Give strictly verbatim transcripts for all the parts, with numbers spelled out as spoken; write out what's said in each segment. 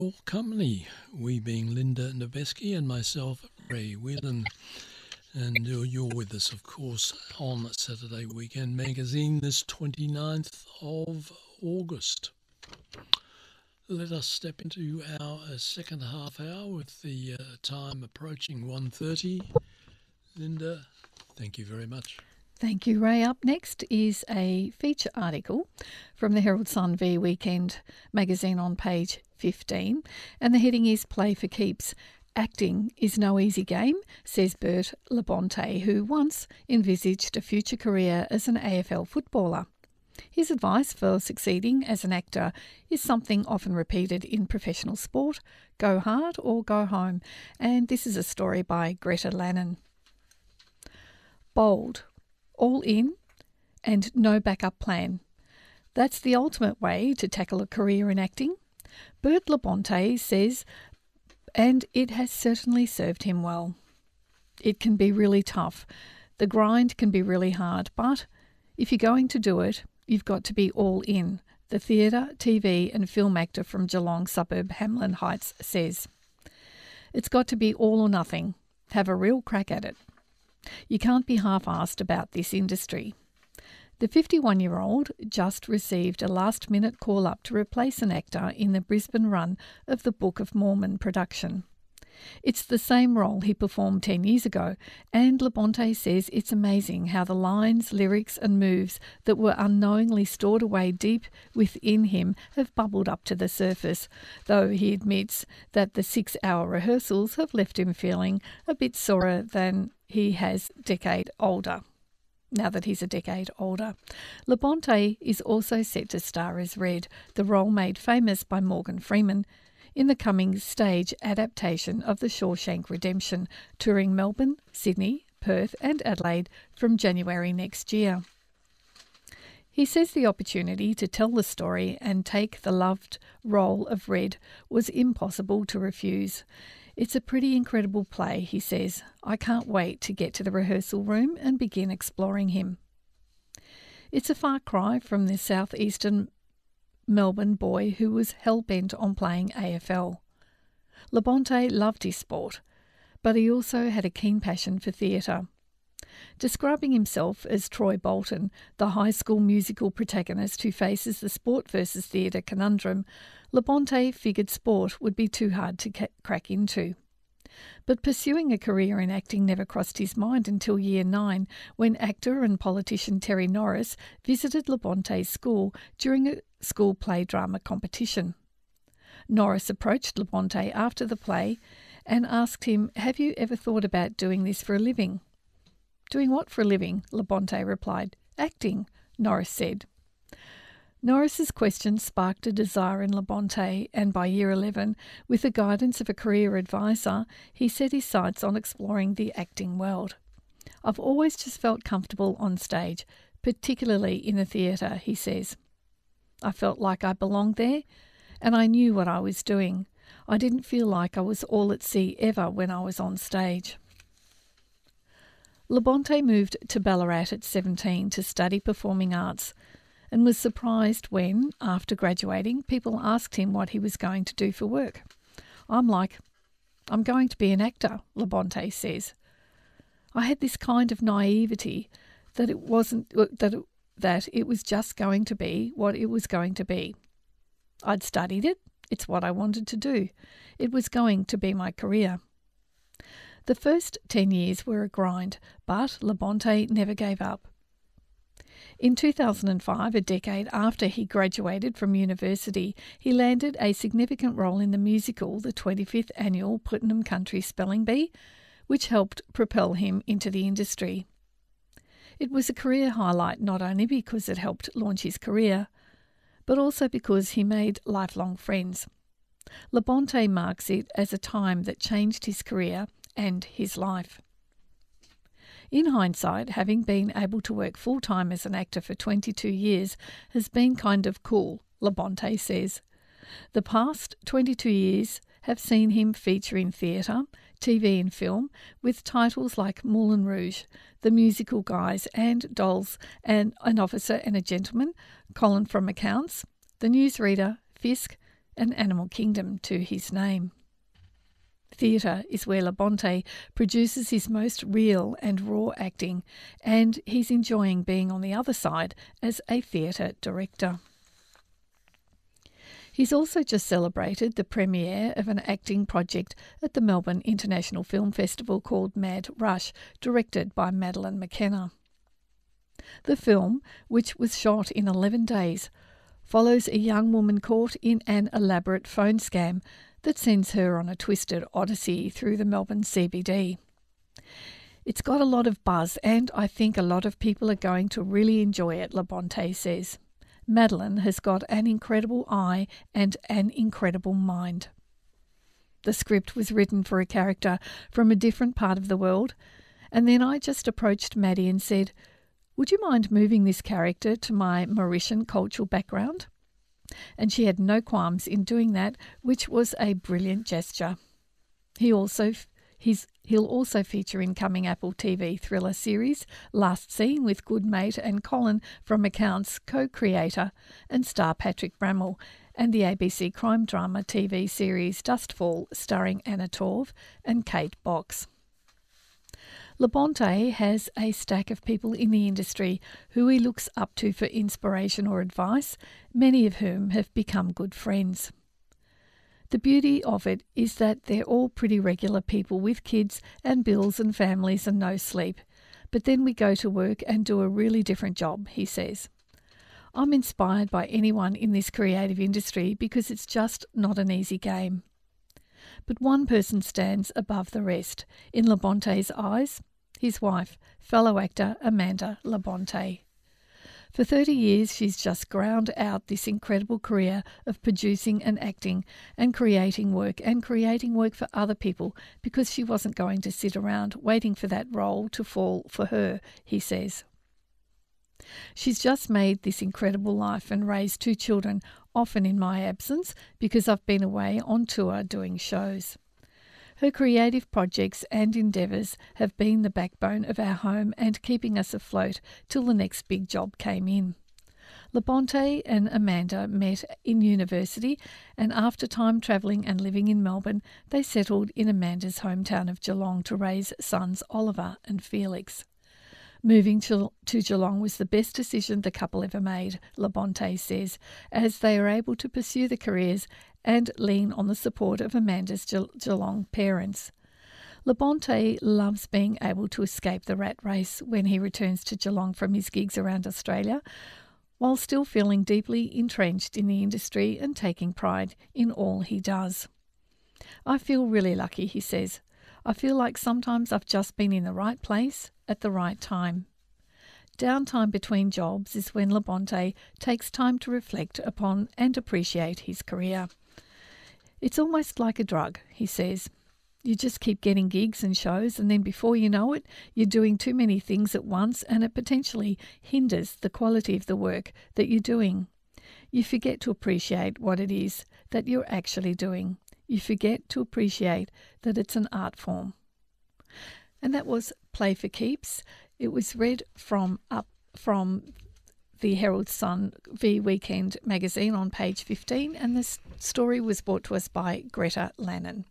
All company, we being Linda Noveski and myself, Ray Whelan. And uh, you're with us, of course, on Saturday Weekend Magazine this twenty-ninth of August. Let us step into our uh, second half hour with the uh, time approaching one thirty. Linda, thank you very much. Thank you, Ray. Up next is a feature article from the Herald Sun v Weekend magazine on page fifteen, and the heading is Play for Keeps. Acting is no easy game, says Bert Labonte, who once envisaged a future career as an A F L footballer. His advice for succeeding as an actor is something often repeated in professional sport: go hard or go home. And this is a story by Greta Lannon. Bold. All in and no backup plan. That's the ultimate way to tackle a career in acting, Bert Labonte says, and it has certainly served him well. It can be really tough. The grind can be really hard, but if you're going to do it, you've got to be all in, the theatre, T V and film actor from Geelong suburb Hamlin Heights says. It's got to be all or nothing. Have a real crack at it. You can't be half-assed about this industry. The fifty-one-year-old just received a last-minute call-up to replace an actor in the Brisbane run of the Book of Mormon production. It's the same role he performed ten years ago, and Labonte says it's amazing how the lines, lyrics and moves that were unknowingly stored away deep within him have bubbled up to the surface, though he admits that the six-hour rehearsals have left him feeling a bit sorer than he has decade older. Now that he's a decade older. Labonte is also set to star as Red, the role made famous by Morgan Freeman, in the coming stage adaptation of The Shawshank Redemption, touring Melbourne, Sydney, Perth and Adelaide from January next year. He says the opportunity to tell the story and take the loved role of Red was impossible to refuse. It's a pretty incredible play, he says. I can't wait to get to the rehearsal room and begin exploring him. It's a far cry from the southeastern Melbourne boy who was hell-bent on playing A F L. Labonte loved his sport, but he also had a keen passion for theatre. Describing himself as Troy Bolton, the high school musical protagonist who faces the sport versus theatre conundrum, Labonte figured sport would be too hard to ca- crack into. But pursuing a career in acting never crossed his mind until year nine, when actor and politician Terry Norris visited Labonte's school during a school play drama competition. Norris approached Labonte after the play and asked him, "Have you ever thought about doing this for a living?" "Doing what for a living?" Labonte replied. "Acting," Norris said. Norris's question sparked a desire in Labonte, and by year eleven, with the guidance of a career advisor, he set his sights on exploring the acting world. "I've always just felt comfortable on stage, particularly in the theatre," he says. "I felt like I belonged there, and I knew what I was doing. I didn't feel like I was all at sea ever when I was on stage." Labonte moved to Ballarat at seventeen to study performing arts, and was surprised when, after graduating, people asked him what he was going to do for work. "I'm like, I'm going to be an actor," Labonte says. "I had this kind of naivety that it wasn't that it, that it was just going to be what it was going to be. I'd studied it. It's what I wanted to do. It was going to be my career." The first ten years were a grind, but Labonte never gave up. In two thousand five, a decade after he graduated from university, he landed a significant role in the musical, the twenty-fifth Annual Putnam Country Spelling Bee, which helped propel him into the industry. It was a career highlight not only because it helped launch his career, but also because he made lifelong friends. Labonte marks it as a time that changed his career and his life. In hindsight, having been able to work full-time as an actor for twenty-two years has been kind of cool, Labonte says. The past twenty-two years have seen him feature in theatre, T V and film, with titles like Moulin Rouge, The Musical Guys and Dolls, and An Officer and a Gentleman, Colin from Accounts, The Newsreader, Fisk, an animal kingdom to his name. Theatre is where Labonte produces his most real and raw acting, and he's enjoying being on the other side as a theatre director. He's also just celebrated the premiere of an acting project at the Melbourne International Film Festival called Mad Rush, directed by Madeleine McKenna. The film, which was shot in eleven days, follows a young woman caught in an elaborate phone scam that sends her on a twisted odyssey through the Melbourne C B D. It's got a lot of buzz, and I think a lot of people are going to really enjoy it, Labonte says. Madeleine has got an incredible eye and an incredible mind. The script was written for a character from a different part of the world, and then I just approached Maddie and said, "Would you mind moving this character to my Mauritian cultural background?" And she had no qualms in doing that, which was a brilliant gesture. He also he's, he'll also feature in coming Apple T V thriller series Last Seen with good mate and Colin from Accounts co-creator and star Patrick Brammall, and the A B C crime drama T V series Dustfall starring Anna Torv and Kate Box. Labonte has a stack of people in the industry who he looks up to for inspiration or advice, many of whom have become good friends. The beauty of it is that they're all pretty regular people with kids and bills and families and no sleep, but then we go to work and do a really different job, he says. I'm inspired by anyone in this creative industry because it's just not an easy game. But one person stands above the rest. In Labonte's eyes, his wife, fellow actor Amanda Labonte. For thirty years, she's just ground out this incredible career of producing and acting and creating work and creating work for other people because she wasn't going to sit around waiting for that role to fall for her, he says. She's just made this incredible life and raised two children, often in my absence because I've been away on tour doing shows. Her creative projects and endeavours have been the backbone of our home and keeping us afloat till the next big job came in. Labonte and Amanda met in university, and after time travelling and living in Melbourne, they settled in Amanda's hometown of Geelong to raise sons Oliver and Felix. Moving to, to Geelong was the best decision the couple ever made, Labonte says, as they are able to pursue the careers and lean on the support of Amanda's Ge- Geelong parents. Labonte loves being able to escape the rat race when he returns to Geelong from his gigs around Australia, while still feeling deeply entrenched in the industry and taking pride in all he does. I feel really lucky, he says. I feel like sometimes I've just been in the right place at the right time. Downtime between jobs is when Labonte takes time to reflect upon and appreciate his career. It's almost like a drug, he says. You just keep getting gigs and shows, and then before you know it, you're doing too many things at once, and it potentially hinders the quality of the work that you're doing. You forget to appreciate what it is that you're actually doing. You forget to appreciate that it's an art form. And that was Play for Keeps. It was read from up from the Herald Sun v Weekend magazine on page fifteen, and this story was brought to us by Greta Lannon.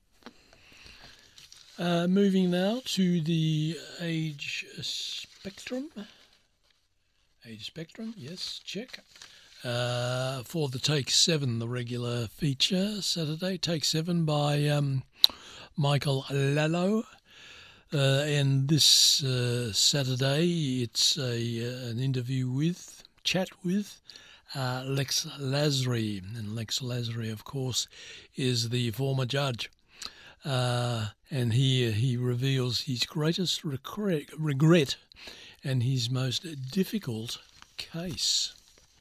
Uh, moving now to the age spectrum. Age spectrum, yes, check. Uh, for the Take Seven, the regular feature Saturday, Take Seven by um, Michael Lallo. Uh, and this uh, Saturday, it's a uh, an interview with, chat with, uh, Lex Lasry. And Lex Lasry, of course, is the former judge. Uh, and he, he reveals his greatest regret, regret and his most difficult case.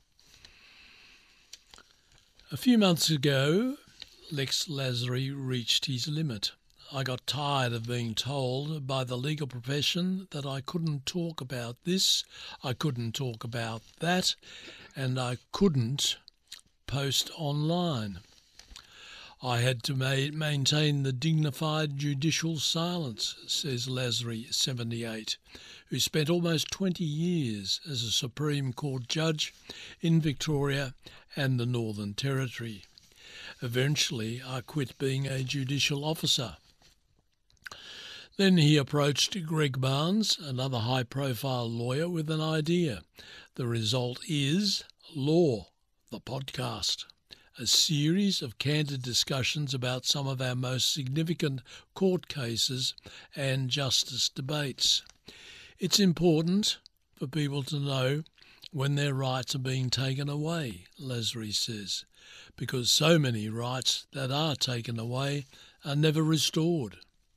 A few months ago, Lex Lasry reached his limit. I got tired of being told by the legal profession that I couldn't talk about this, I couldn't talk about that, and I couldn't post online. I had to ma- maintain the dignified judicial silence, says Lasry, seventy-eight, who spent almost twenty years as a Supreme Court judge in Victoria and the Northern Territory. Eventually, I quit being a judicial officer. Then he approached Greg Barnes, another high-profile lawyer, with an idea. The result is Law, the podcast, a series of candid discussions about some of our most significant court cases and justice debates. It's important for people to know when their rights are being taken away, Lasry says, because so many rights that are taken away are never restored.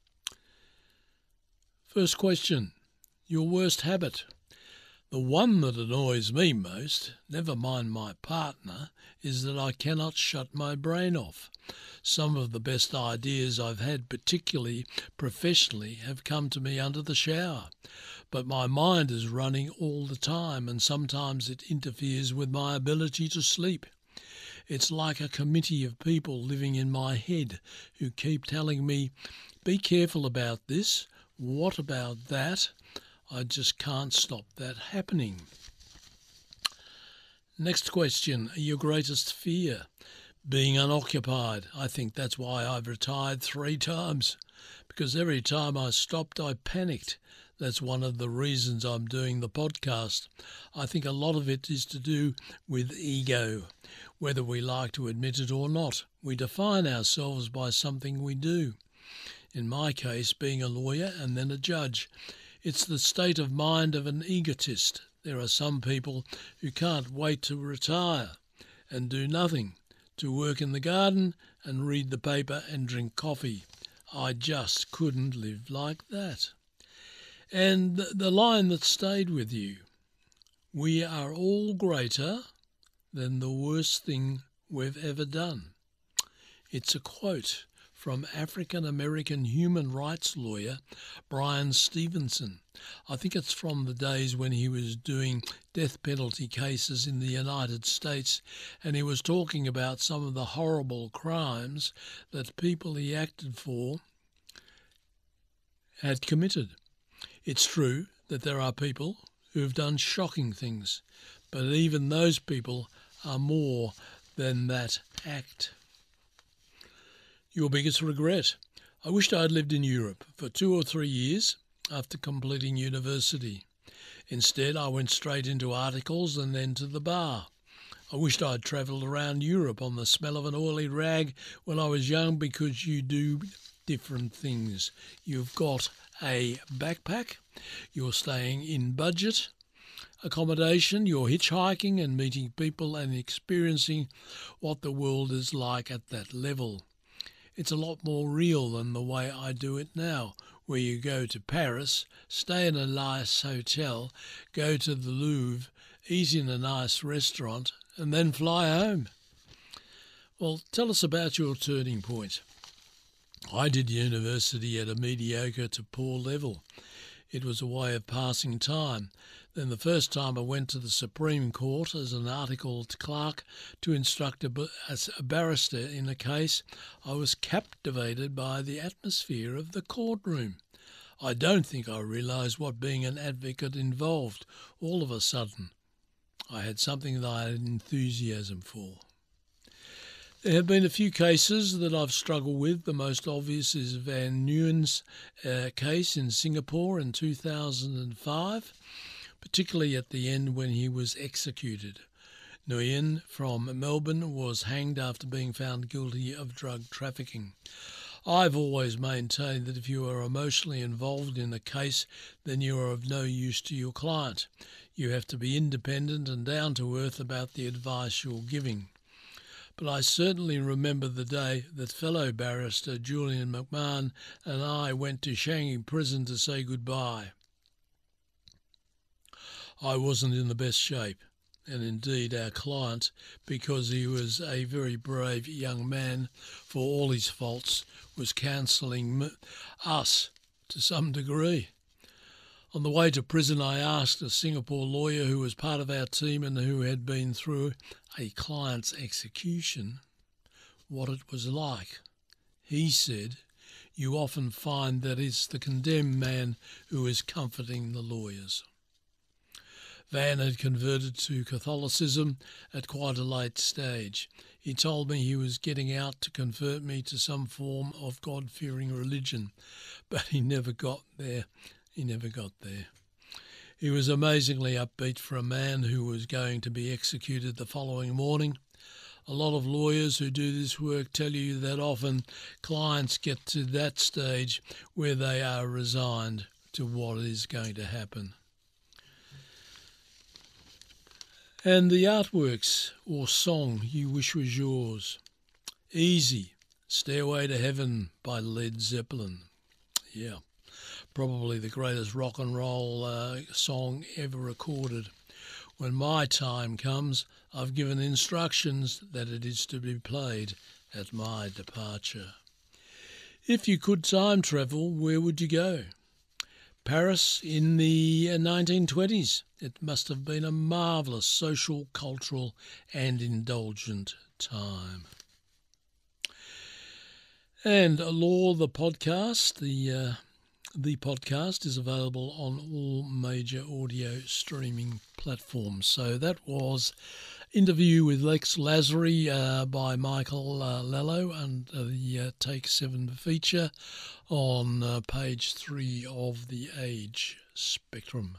First question, your worst habit. The one that annoys me most, never mind my partner, is that I cannot shut my brain off. Some of the best ideas I've had, particularly professionally, have come to me under the shower. But my mind is running all the time, and sometimes it interferes with my ability to sleep. It's like a committee of people living in my head who keep telling me, be careful about this, what about that? I just can't stop that happening. Next question, your greatest fear? Being unoccupied. I think that's why I've retired three times, because every time I stopped I panicked. That's one of the reasons I'm doing the podcast. I think a lot of it is to do with ego, whether we like to admit it or not. We define ourselves by something we do. In my case, being a lawyer and then a judge. It's the state of mind of an egotist. There are some people who can't wait to retire and do nothing, to work in the garden and read the paper and drink coffee. I just couldn't live like that. And the line that stayed with you, we are all greater than the worst thing we've ever done. It's a quote from African-American human rights lawyer Bryan Stevenson. I think it's from the days when he was doing death penalty cases in the United States, and he was talking about some of the horrible crimes that people he acted for had committed. It's true that there are people who have done shocking things, but even those people are more than that act. Your biggest regret? I wished I'd lived in Europe for two or three years after completing university. Instead, I went straight into articles and then to the bar. I wished I'd travelled around Europe on the smell of an oily rag when I was young, because you do different things. You've got a backpack, you're staying in budget accommodation, you're hitchhiking and meeting people and experiencing what the world is like at that level. It's a lot more real than the way I do it now, where you go to Paris, stay in a nice hotel, go to the Louvre, eat in a nice restaurant, and then fly home. Well, tell us about your turning point. I did university at a mediocre to poor level. It was a way of passing time. Then the first time I went to the Supreme Court as an articled clerk to instruct a, as a barrister in a case, I was captivated by the atmosphere of the courtroom. I don't think I realised what being an advocate involved. All of a sudden, I had something that I had enthusiasm for. There have been a few cases that I've struggled with. The most obvious is Van Nguyen's uh, case in Singapore in two thousand five, particularly at the end when he was executed. Nguyen from Melbourne was hanged after being found guilty of drug trafficking. I've always maintained that if you are emotionally involved in a case, then you are of no use to your client. You have to be independent and down to earth about the advice you're giving. But I certainly remember the day that fellow barrister Julian McMahon and I went to Changi Prison to say goodbye. I wasn't in the best shape, and indeed our client, because he was a very brave young man, for all his faults, was counselling us to some degree. On the way to prison, I asked a Singapore lawyer who was part of our team and who had been through a client's execution what it was like. He said, "You often find that it's the condemned man who is comforting the lawyers." Van had converted to Catholicism at quite a late stage. He told me he was getting out to convert me to some form of God-fearing religion, but he never got there. He never got there. He was amazingly upbeat for a man who was going to be executed the following morning. A lot of lawyers who do this work tell you that often clients get to that stage where they are resigned to what is going to happen. And the artworks or song you wish was yours. Easy, Stairway to Heaven by Led Zeppelin. Yeah, probably the greatest rock and roll uh, song ever recorded. When my time comes, I've given instructions that it is to be played at my departure. If you could time travel, where would you go? Paris in the nineteen twenties. It must have been a marvellous social, cultural and indulgent time. And Law, the podcast, the uh, the podcast is available on all major audio streaming platforms. So that was interview with Lex Lasry uh, by Michael uh, Lello and uh, the uh, Take Seven feature on uh, page three of the Age Spectrum.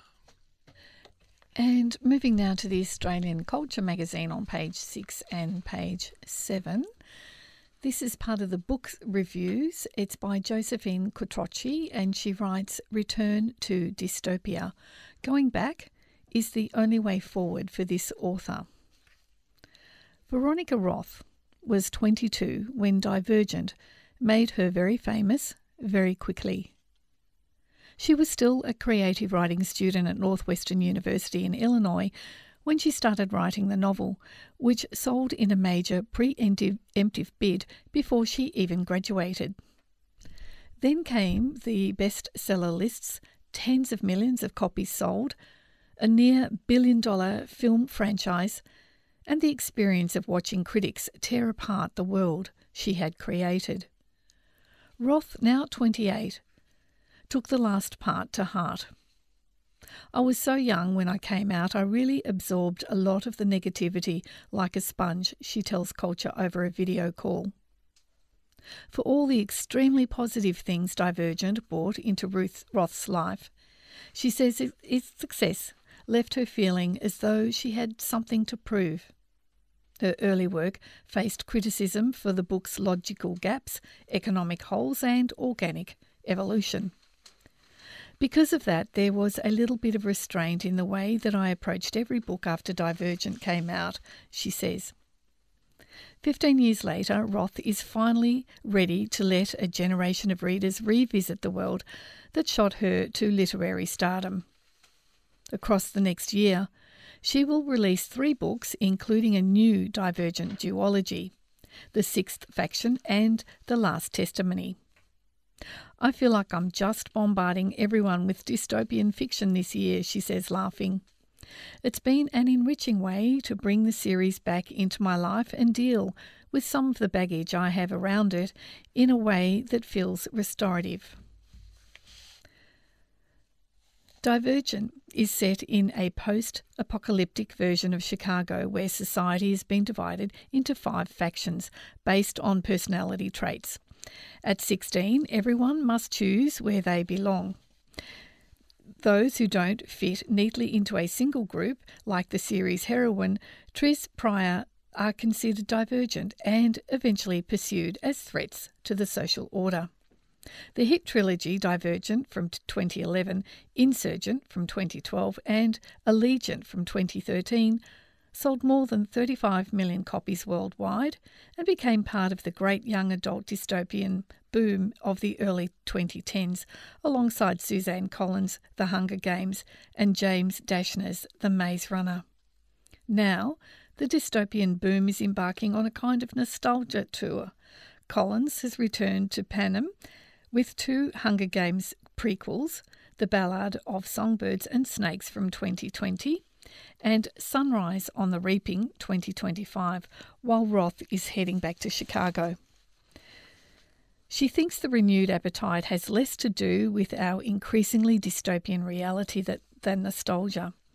And moving now to the Australian Culture magazine on page six and page seven. This is part of the book reviews. It's by Josephine Quattrocchi and she writes, Return to Dystopia. Going back is the only way forward for this author. Veronica Roth was twenty-two when Divergent made her very famous very quickly. She was still a creative writing student at Northwestern University in Illinois when she started writing the novel, which sold in a major pre-emptive bid before she even graduated. Then came the bestseller lists, tens of millions of copies sold, a near billion-dollar film franchise, and the experience of watching critics tear apart the world she had created. Roth, now twenty-eight, took the last part to heart. I was so young when I came out, I really absorbed a lot of the negativity like a sponge, she tells Culture over a video call. For all the extremely positive things Divergent brought into Ruth Roth's life, she says its success left her feeling as though she had something to prove. Her early work faced criticism for the book's logical gaps, economic holes and organic evolution. Because of that, there was a little bit of restraint in the way that I approached every book after Divergent came out, she says. Fifteen years later, Roth is finally ready to let a generation of readers revisit the world that shot her to literary stardom. Across the next year, she will release three books, including a new Divergent duology, The Sixth Faction and The Last Testimony. I feel like I'm just bombarding everyone with dystopian fiction this year, she says, laughing. It's been an enriching way to bring the series back into my life and deal with some of the baggage I have around it in a way that feels restorative. Divergent is set in a post-apocalyptic version of Chicago where society has been divided into five factions based on personality traits. At sixteen, everyone must choose where they belong. Those who don't fit neatly into a single group, like the series' heroine, Tris Pryor, are considered divergent and eventually pursued as threats to the social order. The hit trilogy Divergent from twenty eleven, Insurgent from twenty twelve and Allegiant from twenty thirteen sold more than thirty-five million copies worldwide and became part of the great young adult dystopian boom of the early twenty tens, alongside Suzanne Collins' The Hunger Games and James Dashner's The Maze Runner. Now, the dystopian boom is embarking on a kind of nostalgia tour. Collins has returned to Panem with two Hunger Games prequels, The Ballad of Songbirds and Snakes from twenty twenty, and Sunrise on the Reaping twenty twenty-five, while Roth is heading back to Chicago. She thinks the renewed appetite has less to do with our increasingly dystopian reality that, than nostalgia.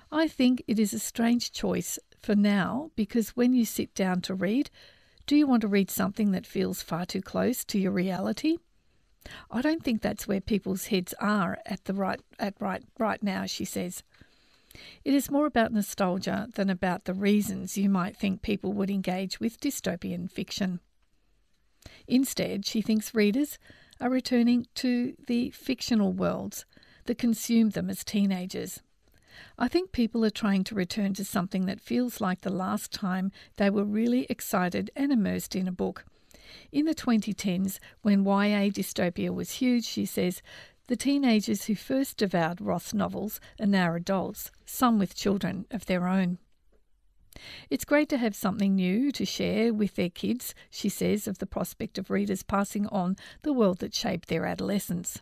I think it is a strange choice for now because when you sit down to read, do you want to read something that feels far too close to your reality? I don't think that's where people's heads are at the right at right right now, she says. It is more about nostalgia than about the reasons you might think people would engage with dystopian fiction. Instead, she thinks readers are returning to the fictional worlds that consumed them as teenagers. I think people are trying to return to something that feels like the last time they were really excited and immersed in a book. In the twenty tens, when Y A dystopia was huge, she says, the teenagers who first devoured Roth's novels are now adults, some with children of their own. It's great to have something new to share with their kids, she says, of the prospect of readers passing on the world that shaped their adolescence.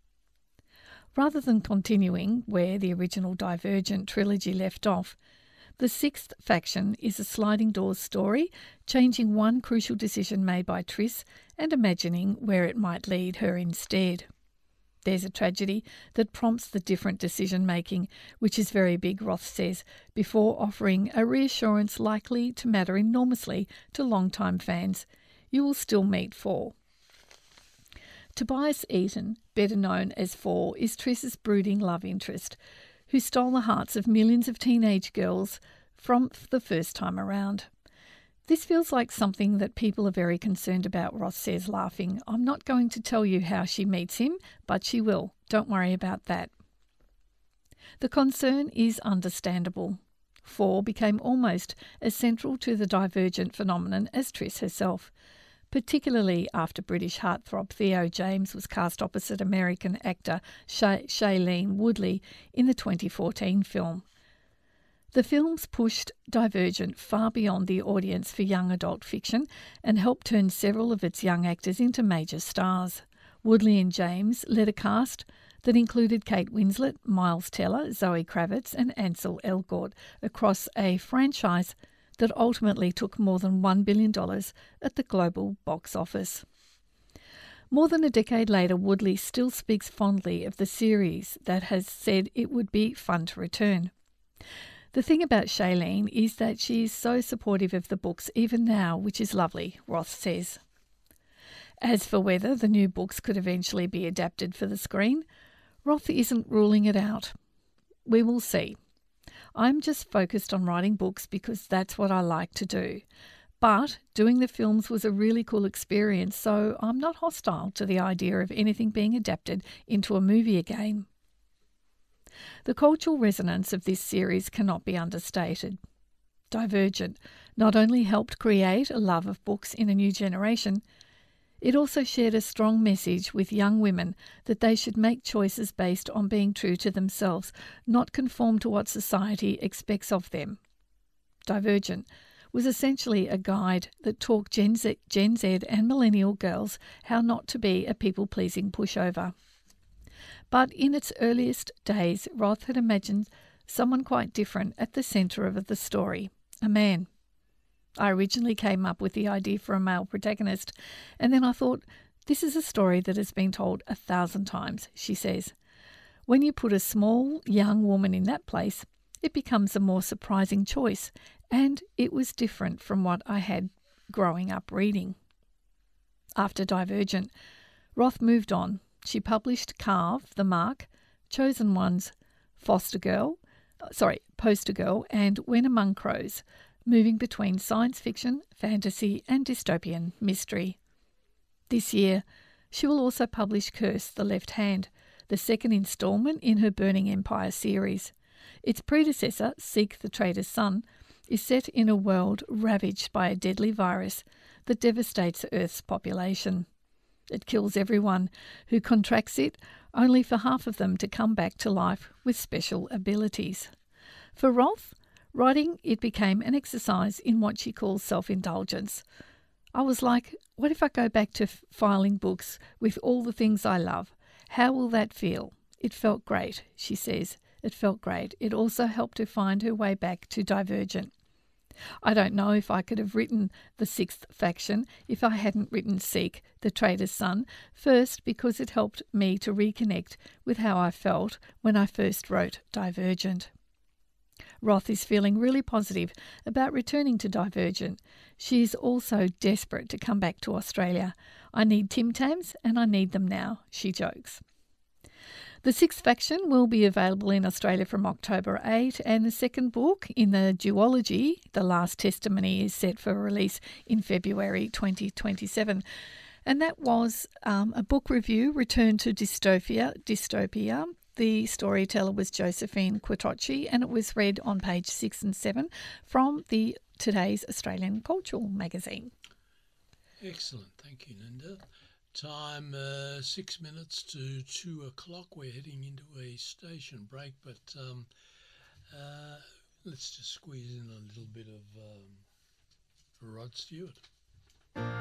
Rather than continuing where the original Divergent trilogy left off, The Sixth Faction is a sliding doors story, changing one crucial decision made by Tris and imagining where it might lead her instead. There's a tragedy that prompts the different decision-making, which is very big, Roth says, before offering a reassurance likely to matter enormously to long-time fans. You will still meet Four. Tobias Eaton, better known as Four, is Tris's brooding love interest, who stole the hearts of millions of teenage girls from the first time around. This feels like something that people are very concerned about, Roth says, laughing. I'm not going to tell you how she meets him, but she will. Don't worry about that. The concern is understandable. Four became almost as central to the Divergent phenomenon as Tris herself, particularly after British heartthrob Theo James was cast opposite American actor Shailene Woodley in the twenty fourteen film. The films pushed Divergent far beyond the audience for young adult fiction and helped turn several of its young actors into major stars. Woodley and James led a cast that included Kate Winslet, Miles Teller, Zoe Kravitz and Ansel Elgort across a franchise that ultimately took more than one billion dollars at the global box office. More than a decade later, Woodley still speaks fondly of the series that has said it would be fun to return. The thing about Shailene is that she is so supportive of the books even now, which is lovely, Roth says. As for whether the new books could eventually be adapted for the screen, Roth isn't ruling it out. We will see. I'm just focused on writing books because that's what I like to do. But doing the films was a really cool experience, so I'm not hostile to the idea of anything being adapted into a movie again. The cultural resonance of this series cannot be understated. Divergent not only helped create a love of books in a new generation, it also shared a strong message with young women that they should make choices based on being true to themselves, not conform to what society expects of them. Divergent was essentially a guide that taught Gen Z, Gen Z and millennial girls how not to be a people-pleasing pushover. But in its earliest days, Roth had imagined someone quite different at the centre of the story, a man. I originally came up with the idea for a male protagonist, and then I thought, this is a story that has been told a thousand times, she says. When you put a small, young woman in that place, it becomes a more surprising choice, and it was different from what I had growing up reading. After Divergent, Roth moved on. She published Carve, The Mark, Chosen Ones, Foster Girl, sorry, Poster Girl, and When Among Crows, moving between science fiction, fantasy, and dystopian mystery. This year, she will also publish Curse, The Left Hand, the second instalment in her Burning Empire series. Its predecessor, Seek the Traitor's Son, is set in a world ravaged by a deadly virus that devastates Earth's population. It kills everyone who contracts it, only for half of them to come back to life with special abilities. For Roth, writing it became an exercise in what she calls self-indulgence. I was like, what if I go back to f- filing books with all the things I love? How will that feel? It felt great, she says. It felt great. It also helped her find her way back to Divergent. I don't know if I could have written The Sixth Faction if I hadn't written Seek, the Traitor's Son, first because it helped me to reconnect with how I felt when I first wrote Divergent. Roth is feeling really positive about returning to Divergent. She is also desperate to come back to Australia. I need Tim Tams and I need them now, she jokes. The Sixth Faction will be available in Australia from October eighth, and the second book in the duology, The Last Testimony, is set for release in February twenty twenty-seven. And that was um, a book review, Return to Dystopia. Dystopia. The storyteller was Josephine Quattrocchi, and it was read on page six and seven from the Today's Australian Cultural magazine. Excellent. Thank you, Linda. Time uh, six minutes to two o'clock. We're heading into a station break, but um, uh, let's just squeeze in a little bit of um, Rod Stewart.